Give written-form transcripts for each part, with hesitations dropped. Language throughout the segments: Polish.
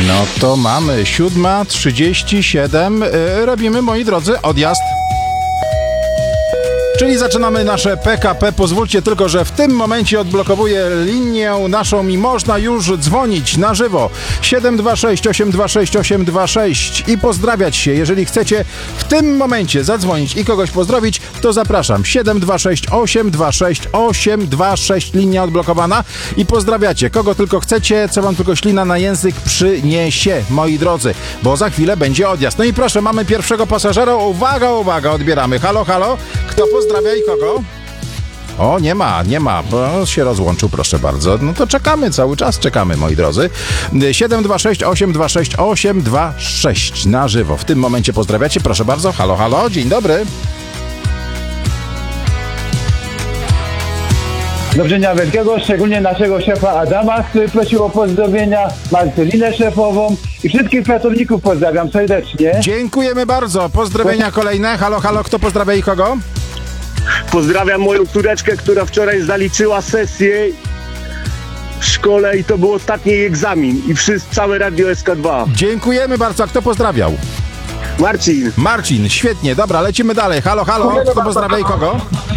No to mamy 7:37. Robimy, moi drodzy, odjazd. Czyli zaczynamy nasze PKP. Pozwólcie tylko, że w tym momencie odblokowuję linię naszą i można już dzwonić na żywo. 726 826 826 i pozdrawiać się. Jeżeli chcecie w tym momencie zadzwonić i kogoś pozdrowić, to zapraszam. 726 826 826, linia odblokowana i pozdrawiacie kogo tylko chcecie, co wam tylko ślina na język przyniesie, moi drodzy, bo za chwilę będzie odjazd. No i proszę, mamy pierwszego pasażera. Uwaga, uwaga, odbieramy. Halo, halo. Kto pozdrawia i kogo? O, nie ma, bo się rozłączył, proszę bardzo. No to czekamy, cały czas czekamy, moi drodzy. 726 826 826 na żywo. W tym momencie pozdrawiacie, proszę bardzo. Halo, halo, dzień dobry. Do Dnia Wielkiego, szczególnie naszego szefa Adama, który prosił o pozdrowienia, Marcelinę szefową i wszystkich pracowników pozdrawiam serdecznie. Dziękujemy bardzo. Pozdrowienia kolejne. Halo, halo, kto pozdrawia i kogo? Pozdrawiam moją córeczkę, która wczoraj zaliczyła sesję w szkole i to był ostatni jej egzamin i całe Radio SK2. Dziękujemy bardzo. A kto pozdrawiał? Marcin. Marcin, świetnie. Dobra, lecimy dalej. Halo, halo, kto pozdrawia i kogo?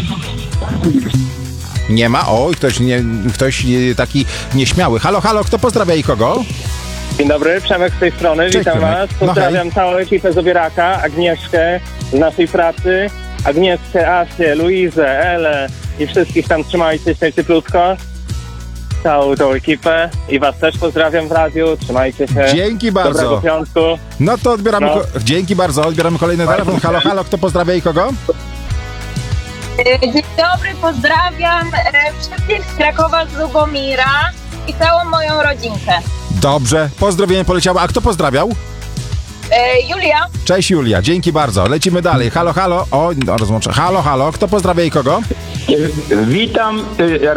Nie ma. Oj, ktoś taki nieśmiały. Halo, halo, kto pozdrawia i kogo? Dzień dobry, Przemek z tej strony, Cześć, witam Przemek. was. Pozdrawiam całą ekipę Zobieraka, Agnieszkę z naszej pracy, Agnieszkę, Asię, Luizę, Elę i wszystkich tam, trzymajcie się cieplutko. Całą tą ekipę i was też pozdrawiam w radiu, trzymajcie się. Dzięki bardzo. Dobrego piątku. No to odbieramy. Dzięki bardzo, odbieramy kolejny telefon. Halo, halo, kto pozdrawia i kogo? Dzień dobry, pozdrawiam wszystkich z Krakowa, z Lubomira i całą moją rodzinkę. Dobrze, pozdrowienie poleciało. A kto pozdrawiał? Julia. Cześć Julia, dzięki bardzo. Lecimy dalej. Halo, halo. O, no, rozłączę. Halo, halo, kto pozdrawia i kogo? Witam